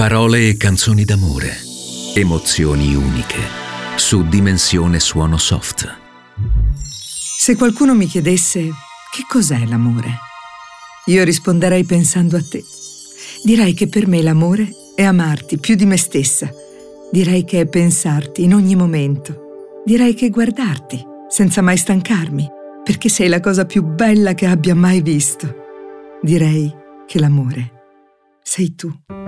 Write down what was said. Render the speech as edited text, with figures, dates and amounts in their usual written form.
Parole e canzoni d'amore. Emozioni uniche. Su Dimensione Suono Soft. Se qualcuno mi chiedesse che cos'è l'amore, io risponderei pensando a te. Direi che per me l'amore è amarti più di me stessa. Direi che è pensarti in ogni momento. Direi che è guardarti senza mai stancarmi, perché sei la cosa più bella che abbia mai visto. Direi che l'amore sei tu.